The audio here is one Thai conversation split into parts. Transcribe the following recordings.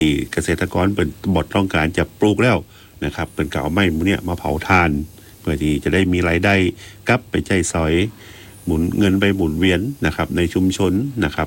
เกษตรกรเป็นบทต้องการจะปลูกแล้วนะครับเป็นเก่าไม้พวกนี้มาเผาทานเพื่อที่จะได้มีรายได้กลับไปใจสอยหมุนเงินไปหมุนเวียนนะครับในชุมชนนะครับ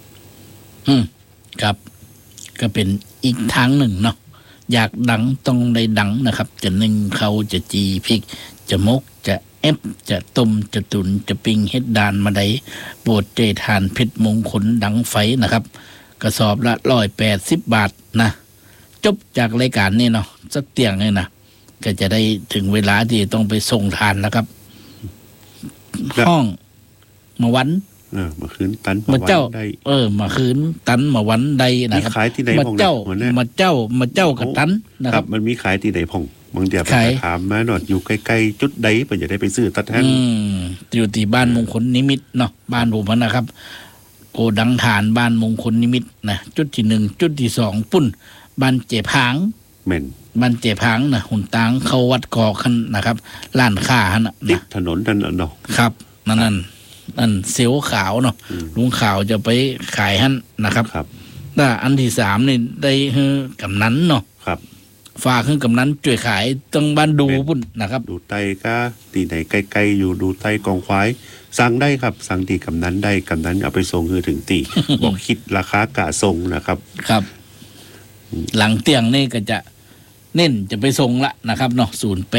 ครับก็เป็นอีกทางหนึ่งเนาะอยากดังต้องได้ดังนะครับจะนึ่งเขาจะจีพริกจะมกจะเอฟจะต้มจะตุนจะปิ้งเฮ็ดดานมาได้โปรดเจทานเพชรมงคลดังไฟนะครับกระสอบละ180 บาทนะจบจากรายการนี้เนาะสักเตียงเลยนะก็จะได้ถึงเวลาที่ต้องไปส่งทานแล้วครับห้องมาวันมาคืนตันมาเจ้ามาคืนตันมาวันใดนะครับมีขายที่ไหนมาเจ้ากับตันนะครับมันมีขายที่ไหนพ่องบางเดียวไปถามมาหน่อยอยู่ใกล้ๆจุดใดเพื่อจะได้ไปซื้อตัดแทนอยู่ที่บ้านมงคลนิมิตเนาะบ้านผมนะครับโกดังฐานบ้านมงคลนิมิตนะจุดที่1จุดที่2ปุ้นบ้านเจพางแม่นบ้านเจพางนะหุ่นตางเข้าวัดกอคันนะครับร้านค้าหั่นน่ะติดถนนนั่นเนาะครับนั่นเสียวขาวเนาะลุงขาวจะไปขายหั่นนะครับถ้าอันที่3นี่ได้คือกำนันเนาะครับฝากคือกำนันช่วยขายตั้งบ้านดูพุ่นนะครับดูไตก็ที่ไหนใกล้ๆอยู่ดูไตกองควายสั่งได้ครับสั่งที่กำนันได้กำนันเอาไปส่งคือถึงตี บอกคิดราคากะส่งนะครับครับหลังเตียงนี่ก็จะเน้นจะไปส่งละนะครับเนาะ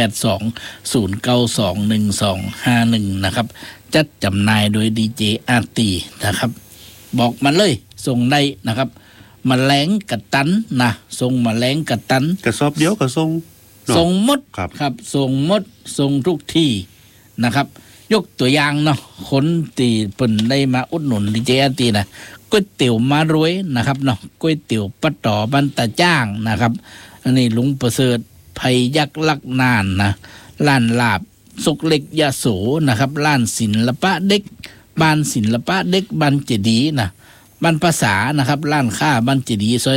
0820921251นะครับจัดจำหน่ายโดยดีเจอาร์ตีนะครับบอกมันเลยส่งได้นะครับมาแรงกระตันนะส่งมาแรงกระตันกระสอบเดียวก็ส่งหมดครับส่งหมดส่งทุกที่นะครับยกตัวอย่างเนาะคนตีเปิ่นได้มาอุดหนุนดีเจอาร์ตีนะก๋วยเตี๋ยวมารวยนะครับเนาะก๋วยเตี๋ยวป้าต่อบ้านตาจ้างนะครับอันนี้ลุงประเสริฐไผยักษ์ลักนานนะร้านลาบสุกเล็กยะโสนะครับร้านศิลปะเด็กบ้านศิลปะเด็กบ้านเจดีนะบ้านภาษานะครับร้านค้าบ้านเจดีซอย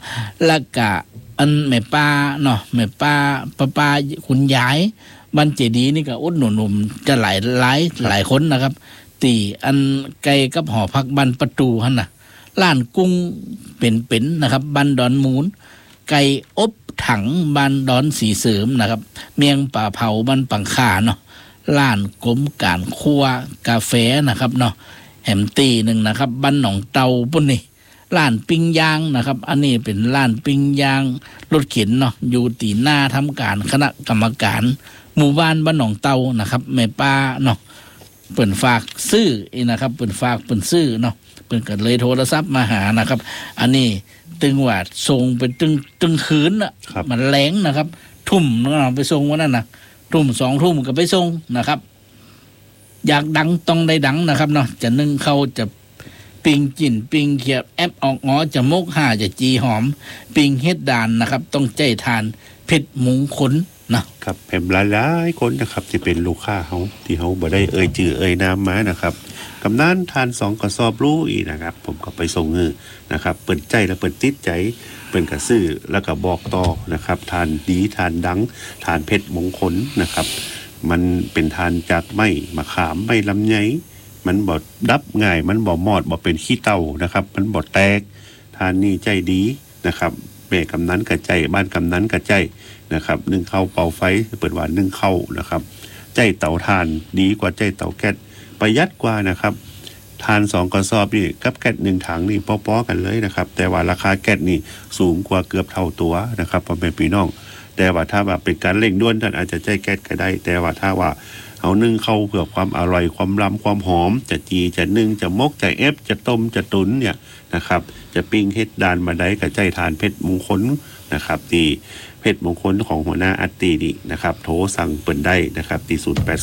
3แล้วก็อันแม่ป้าเนาะแม่ป้าป้าคุณยายบ้านเจดีนี่ก็อุดหนุนผมจะหลายคนนะครับตีอันไกลกับหอพักบ้านประตูหั่นน่ะร้านกุ้งเป็นนะครับบ้านดอนมูลไก่อบถังบ้านดอนสีเสริมนะครับเมียงป่าเผาบ้านปังขาเนาะร้านกลมการครัวกาแฟนะครับเนาะแหมตีหนึ่งนะครับบ้านหนองเตาปุ่นนี่ร้านปิ้งย่างนะครับอันนี้เป็นร้านปิ้งย่างรถเข็นเนาะอยู่ตีหน้าทำการคณะกรรมการหมู่บ้านบ้านหนองเตานะครับแม่ป้าเนาะเปิ่นฝากซื้อนะครับเปิ่นฝากเปิ่นซื้อเนาะเปิ่นก็เลยโทรศัพท์มาหานะครับอันนี้ตึงว่าส่งไปตึงคืนน่ะมันแรงนะครับทุ่มเนาะไปส่งวันนั้นนะทุ่ม2 ทุ่มก็ไปส่งนะครับอยากดังต้องได้ดังนะครับเนาะจะนึ่งเข้าจะปิ้งจิ่นปิ้งเขียบแอปออกง้อจะมกห่าจะจีหอมปิ้งเฮ็ดดานนะครับต้องใจทานเพชรมงคลนะครับแผ่นหลายๆคนนะครับที่เป็นลูกค้าเขาที่เขาบ่ได้จื่อน้ำมานะครับกำนันทาน2 กระสอบรู้อีกนะครับผมก็ไปส่งเงินนะครับเปิดใจและเปิดติดใจเป็นกระซื้อแล้วก็บอกต่อนะครับทานดีทานดังทานเพชรมงคลนะครับมันเป็นทานจากไม้มะขามไม้ลำไยมันบ่ดับง่ายมันบ่มอดบ่เป็นขี้เต่านะครับมันบ่แตกทานนี่ใจดีนะครับแม่กำนันกระใจบ้านกำนันกระใจนะครับนึ่งข้าวเป่าไฟเปิดหวานนึ่งข้าวนะครับใจเตาทานดีกว่าใจเตาแก๊สประหยัดกว่านะครับทาน2 กระสอบนี่กับแก๊ส1 ถังนี่ป้อๆกันเลยนะครับแต่ว่าราคาแก๊สนี่สูงกว่าเกือบเท่าตัวนะครับพ่อแม่พี่น้องแต่ว่าถ้าแบบเป็นการเร่งด่วนท่านอาจจะใจแก๊สก็ได้แต่ว่าถ้าว่าเอานึ่งเข้าเพื่อความอร่อยความล้ำความหอมจะจีจะนึ่งจะมกจะเอฟจะต้มจะตุ๋นเนี่ยนะครับจะปิ้งเฮ็ดดานมาได้กับใจทานเพชรมงคลนะครับที่เพชรมงคลของหัวหน้าอัตตีนี่นะครับโทรสั่งเปิดได้นะครับที่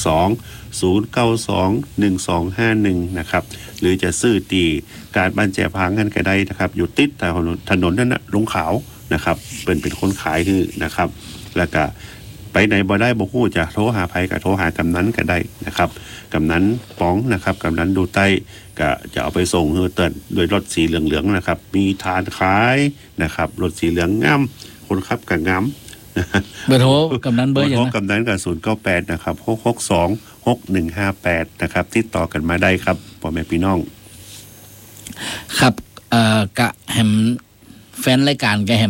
0820921251นะครับหรือจะซื้อตีการบ้านแจพังกันก็ได้นะครับอยู่ติดถนนนั่นนะลุงขาวนะครับเป็นคนขายคือนะครับแล้วก็ไปไหนบ่ได้บ่ฮู้จะโทรหาไผก็โทรหากำนันก็ได้นะครับกำนันป๋องนะครับกำนันดูใต้ก็จะเอาไปส่งเฮือเติ้นโดยรถสีเหลืองๆนะครับมีทานขายนะครับรถสีเหลืองงามคนขับก็งามเบอร์โทรกำนันเบอร์อย่างนะกำนันก็098นะครับ6626158นะครับติดต่อกันมาได้ครับพ่อแม่พี่น้องครับกะแหมแฟนรายการแกแฮม